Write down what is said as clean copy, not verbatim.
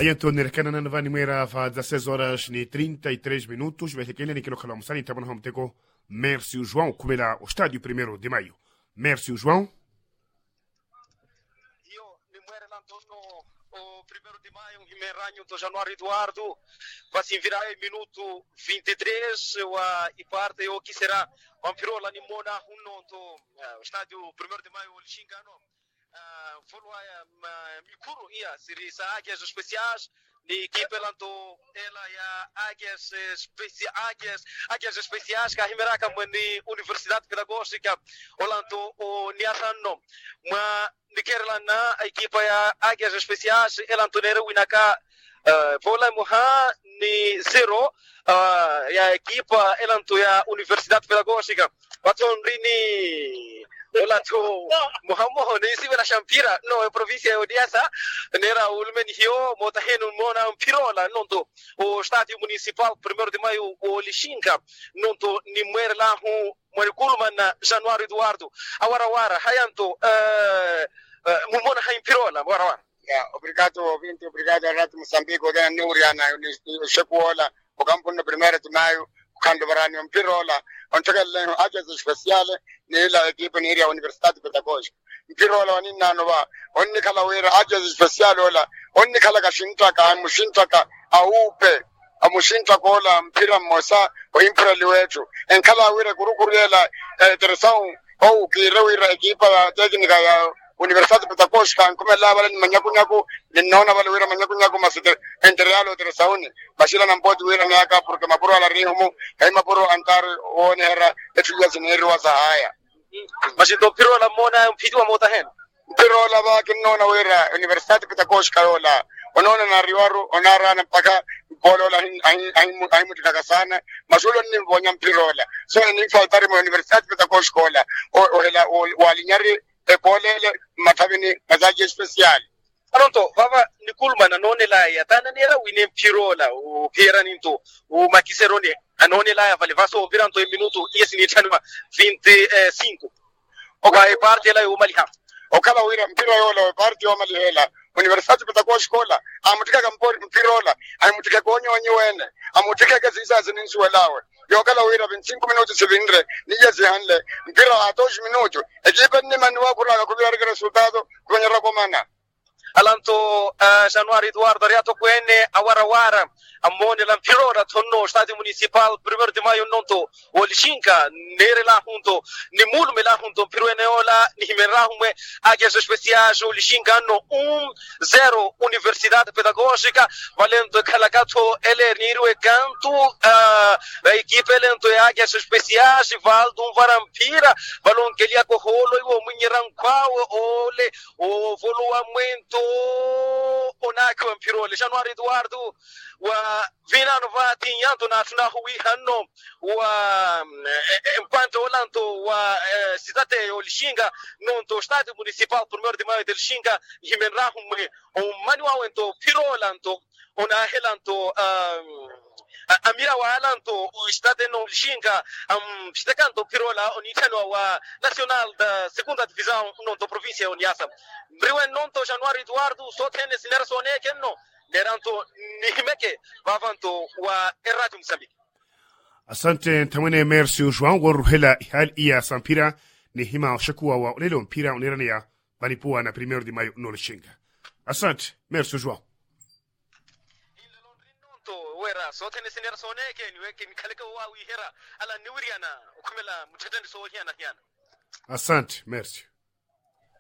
Então, nerkana na vani mera fa 16 horas ni 33 minutos, vai ter que ele que local almoçar, então vamos ter com Mércio João, como era o estádio 1º de maio. Mércio João. Io ni muere l'antonno o 1º di maio, in Meragno, to Januário Eduardo, vai se virar em minuto 23, e parte o que será Vampirola ni mona hunno to o estádio 1º de maio, o Xingano. Follow Mikuru ia Sirisa Águias Especiais de equipe lanto ela ya Águias Especiais que a Rimeraka mani Universidade Pedagógica Olanto o Niasano ma Nikerlana a equipe ya Águias Especiais elantonera winaka vola moha ni zero ya equipe elanto ya Universidade Pedagógica baton rini Olato Muhammo nisi na Shampira no província Odiasa nera ulmeni hio motahenu mona Pirola nonto o estádio municipal 1º de maio o Lixinga nonto ni muere lá Marikulman na Januário Eduardo awara hayanto mumona haim Pirola awara obrigado ouvinte, obrigado a Rádio Moçambique o dana Nuriana o Checuola o campo no 1º de maio quando varani un Pirola on tagalle Águias Especiale nella equipe nella Universidade Pedagógica Pirola wani nanova onni kala wera Águias Especiale ola onni kala kashinta ka mushinta ka aupe amushinta kola mpira mosa o impira liwetu en kala wera kurukuriela teresau o kirewira equipa técnica ya Universidade Pedagógica como la vale manyakunyaku ninona vale wira manyakunyaku masite enteralo teresauni bashila nampoti wira nyaka porque mapuro ala rihumu kai mapuro antar one hera etuja zineri wa sahaya Mashindo Pirola mona mpitwa mota hen Pirola ba kinona wira Universidade Pedagógica ola onona na riwaru onara na paka bolo la ai mutika sana masulo ni bonya Pirola so ni faltare mo Universidade Pedagógica ola o hela walinyari polele matavini mazaji speciali Alonto baba Nikulman anone la ya tana nera wine Pirola o pera ninto o makiserone anone la ya vale vaso viranto in minuto yes ni chanuma 25 o ga parte la o maliha o kala wira mpira yola parte o malihela Universidade Pedagógica ola amutika kampori Pirola amutika konyo wene amutika kazisa zininsuelawe yo kala wira 25 minutos silindre nije zihanle mpira a 2 minutos equipe ni manwa kula kubira resultado kwenye rakomana Alanto Januário Eduardo Riato Quene awara amone Lampirola tonno Estádio Municipal 1º de maio nonto o Lixinga nere lá junto ni mulme lá junto Pirueneola ni Himerahume Águias Especiais o Lixinga no 1-0 Universidade Pedagógica valendo Calagato Eleniru e Canto a equipe lento e Águias Especiais Valdo Varampira balon que ele acorrolo e o Munheranquau ole o voluamento onako Pirola Januário Eduardo wa vinano va tinyanto na tuna hui hanno wa enquanto olanto wa cidade o Lixinga nonto estádio municipal 1º de maio de Lixinga himenrahum o manual ento Pirola anto ona helanto amira wa alanto o estádio no Lixinga pitacanto Pirola onitano wa nacional da segunda divisão nonto província Oniasa Briwen nonto Januário Eduardo sotene sinersone kenno Neranto nihimeke vavanto wa Rádio Moçambique. Asante tamane Mércio João goru hela hal ia sampira nihima shakua wa lelo mpira onerania banipua na 1º de maio no Lixinga. Asante Mércio João. Wera sotene sinera soneke niwe kemikaleka wa wihera ala niwiriana ukumela mutendeni so hiana. Asante Mércio.